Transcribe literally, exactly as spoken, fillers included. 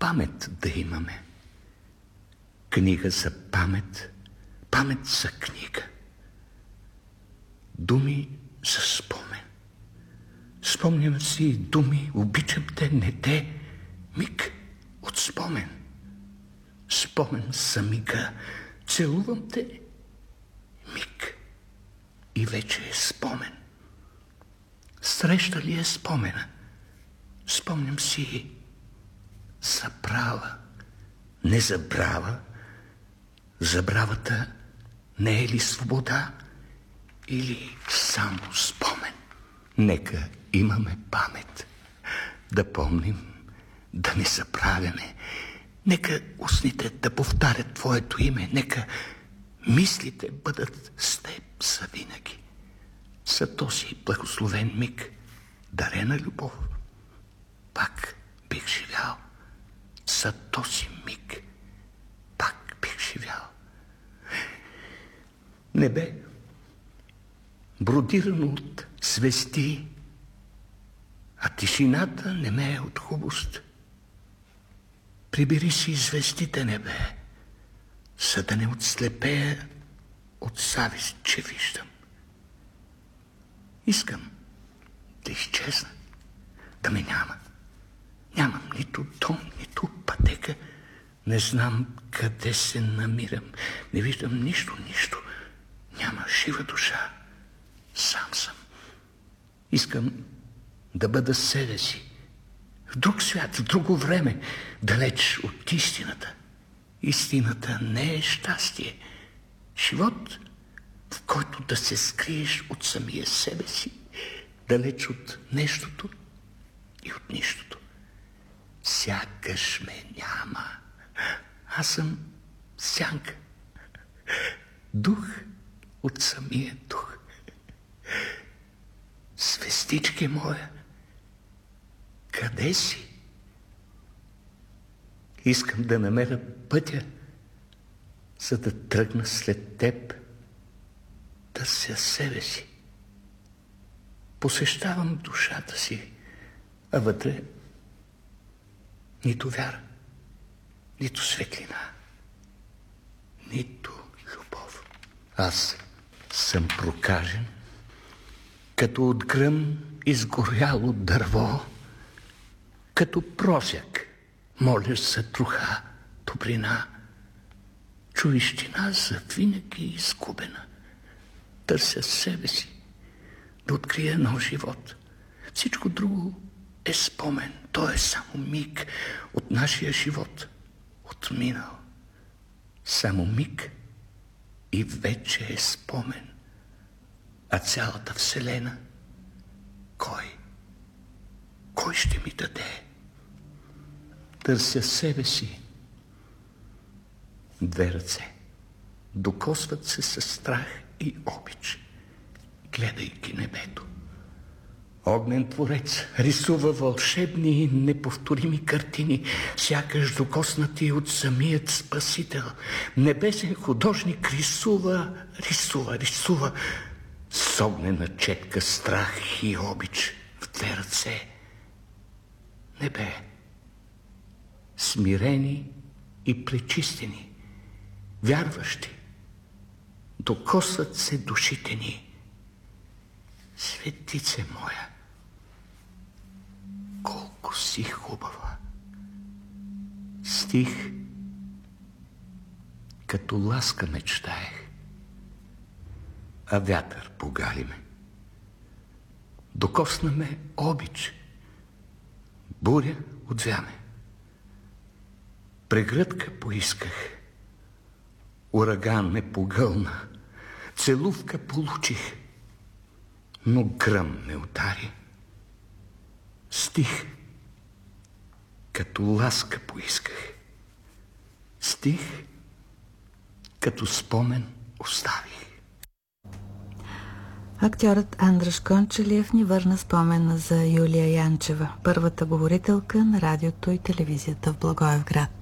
памет да имаме. Книга за памет, памет за книга. Думи за спомен. Спомням си думи, обичам те, не те, миг от спомен. Спомен за мига, целувам те, миг и вече е спомен. Среща ли е спомена? Спомням си забрава, не забрава. Забравата не е ли свобода или само спомен? Нека имаме памет, да помним, да не забравяме. Нека устните да повтарят Твоето име, нека мислите бъдат с Теб завинаги. За този благословен миг, дарена любов, пак бих живял. За този миг пак бих живял. Небе, бродирано от звезди, а тишината не ме е от хубост. Прибери си звездите, небе, за да не отслепея от завист, че виждам. Искам да изчезна, да ме няма. Нямам нито дом, нито пътека. Не знам къде се намирам. Не виждам нищо, нищо. Няма жива душа. Сам съм. Искам да бъда себе си. В друг свят, в друго време, далеч от истината. Истината не е щастие. Живот, в който да се скриеш от самия себе си, далеч от нещото и от нищото. Сякаш ме няма. Аз съм сянка. Дух от самия дух. Звездичке моя, къде си? Искам да намеря пътя, за да тръгна след теб, да се себе си. Посещавам душата си, а вътре нито вяра, нито светлина, нито любов. Аз съм прокажен, като от гръм изгоряло дърво, като просяк, моля за труха, топлина, човещина за винаги изгубена. Търся себе си, да открия нов живот. Всичко друго е спомен. То е само миг от нашия живот, отминал. Само миг и вече е спомен. А цялата вселена, кой? Кой ще ми даде? Търся себе си. Две ръце докосват се със страх и обич, гледайки небето. Огнен творец рисува вълшебни и неповторими картини, сякаш докоснати от самият Спасител. Небесен художник рисува, рисува, рисува с огнена четка страх и обич в две ръце. Небе, смирени и пречистени, вярващи, докосват се душите ни. Светице моя, колко си хубава. Стих, като ласка мечтаех, а вятър погали ме. Докосна ме обич, буря отвя ме. Прегръдка поисках, ураган ме погълна, целувка получих, но гръм ме удари. Стих, като ласка поисках. Стих, като спомен оставих. Актьорът Андраш Кончалиев ни върна спомена за Юлия Янчева, първата говорителка на радиото и телевизията в Благоевград.